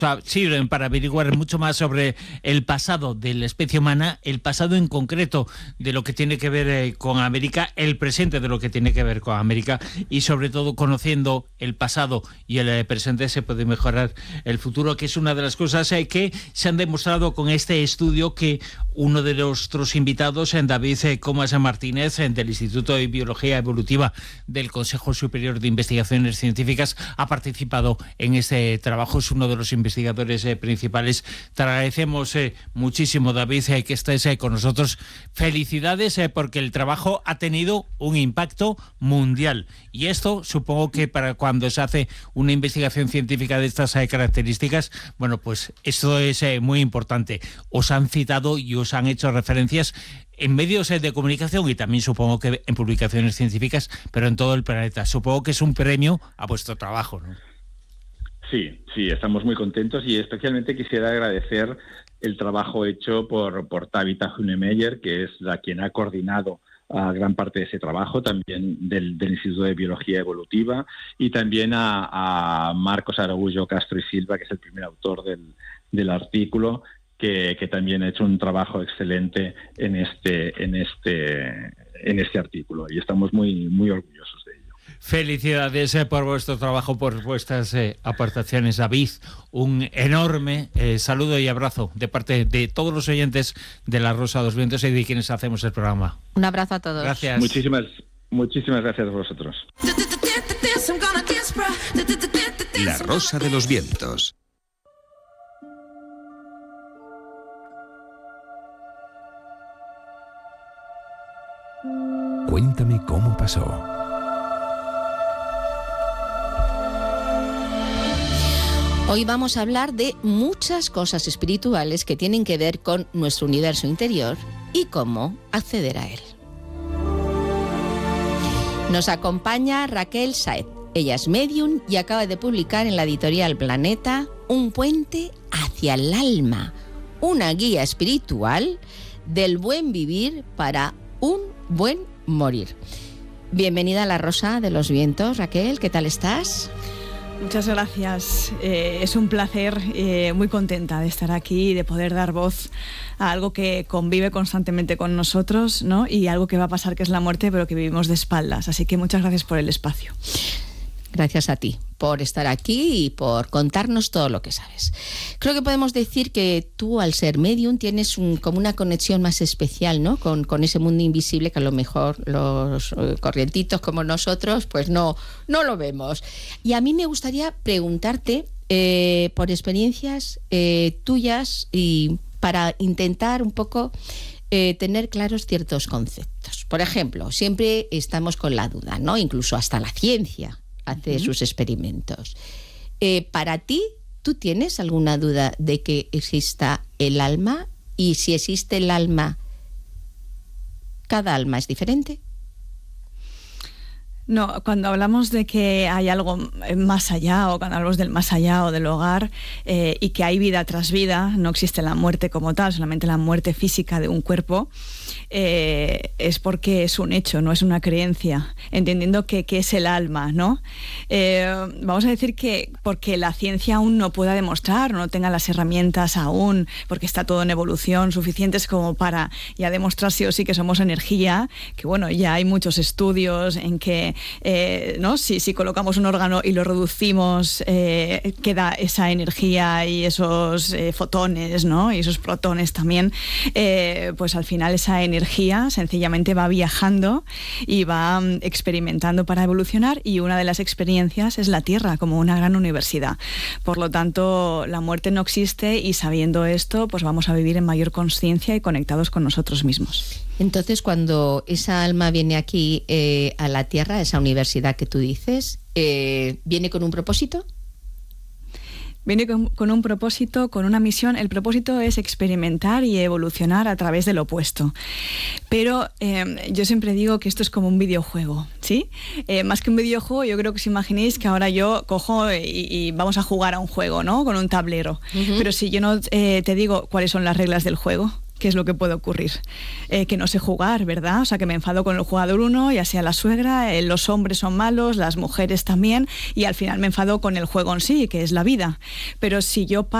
sirven para averiguar mucho más sobre el pasado de la especie humana, el pasado en concreto de lo que tiene que ver con América, el presente de lo que tiene que ver con América, y sobre todo conociendo el pasado y el presente se puede mejorar el futuro, que es una de las cosas que se han demostrado con este estudio que uno de nuestros invitados, David Comas Martínez, del Instituto de Biología Evolutiva del Consejo Superior de Investigaciones Científicas, ha participado en este trabajo. Es uno de los investigadores principales. Te agradecemos muchísimo, David, que estés con nosotros. Felicidades, porque el trabajo ha tenido un impacto mundial. Y esto, supongo que para cuando se hace una investigación científica de estas características, bueno, pues esto es muy importante. Os han citado y os han hecho referencias en medios de comunicación y también supongo que en publicaciones científicas, pero en todo el planeta. Supongo que es un premio a vuestro trabajo, ¿no? Sí, estamos muy contentos y especialmente quisiera agradecer el trabajo hecho por Tabitha Hunemeyer, que es la quien ha coordinado a gran parte de ese trabajo, también del Instituto de Biología Evolutiva, y también a Marcos Araújo Castro y Silva, que es el primer autor del artículo, que también ha hecho un trabajo excelente en este artículo, y estamos muy, muy orgullosos de ello. Felicidades por vuestro trabajo, por vuestras aportaciones, David. Un enorme saludo y abrazo de parte de todos los oyentes de La Rosa de los Vientos y de quienes hacemos el programa. Un abrazo a todos. Gracias. Muchísimas gracias a vosotros. La Rosa de los Vientos. Cuéntame cómo pasó. Hoy vamos a hablar de muchas cosas espirituales que tienen que ver con nuestro universo interior y cómo acceder a él. Nos acompaña Raquel Saez. Ella es médium y acaba de publicar en la editorial Planeta Un puente hacia el alma, una guía espiritual del buen vivir para un buen morir. Bienvenida a La Rosa de los Vientos, Raquel, ¿qué tal estás? Muchas gracias. Es un placer, muy contenta de estar aquí y de poder dar voz a algo que convive constantemente con nosotros, ¿no? Y algo que va a pasar, que es la muerte, pero que vivimos de espaldas. Así que muchas gracias por el espacio. Gracias a ti por estar aquí y por contarnos todo lo que sabes. Creo que podemos decir que tú, al ser medium, tienes como una conexión más especial, ¿no? Con ese mundo invisible que a lo mejor los corrientitos como nosotros pues no lo vemos. Y a mí me gustaría preguntarte por experiencias tuyas y para intentar un poco tener claros ciertos conceptos. Por ejemplo, siempre estamos con la duda, ¿no? Incluso hasta la ciencia hace sus experimentos. Para ti, ¿tú tienes alguna duda de que exista el alma? Y si existe el alma, ¿cada alma es diferente? No, cuando hablamos de que hay algo más allá, o cuando hablamos del más allá o del hogar, y que hay vida tras vida, no existe la muerte como tal, solamente la muerte física de un cuerpo, es porque es un hecho, no es una creencia, entendiendo que es el alma, ¿no? Vamos a decir que porque la ciencia aún no pueda demostrar, no tenga las herramientas aún, porque está todo en evolución, suficientes como para ya demostrar sí o sí que somos energía, que bueno, ya hay muchos estudios en que ¿no? Si colocamos un órgano y lo reducimos, queda esa energía y esos fotones, ¿no? Y esos protones también, pues al final esa energía sencillamente va viajando y va experimentando para evolucionar, y una de las experiencias es la Tierra como una gran universidad. Por lo tanto, la muerte no existe, y sabiendo esto, pues vamos a vivir en mayor conciencia y conectados con nosotros mismos. Entonces, cuando esa alma viene aquí a la Tierra, a esa universidad que tú dices, ¿viene con un propósito? Viene con un propósito, con una misión. El propósito es experimentar y evolucionar a través del opuesto. Pero yo siempre digo que esto es como un videojuego, ¿sí? Más que un videojuego, yo creo que os imaginéis que ahora yo cojo y vamos a jugar a un juego, ¿no? Con un tablero. Pero si yo no te digo cuáles son las reglas del juego, ¿qué es lo que puede ocurrir? Que no sé jugar, ¿verdad? O sea, que me enfado con el jugador 1, ya sea la suegra, los hombres son malos, las mujeres también, y al final me enfado con el juego en sí, que es la vida. Pero si yo